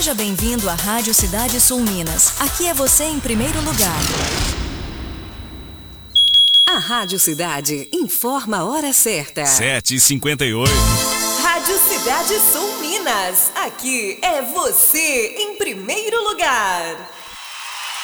Seja bem-vindo à Rádio Cidade Sul Minas. Aqui é você em primeiro lugar. A Rádio Cidade informa a hora certa. 7h58. Rádio Cidade Sul Minas. Aqui é você em primeiro lugar.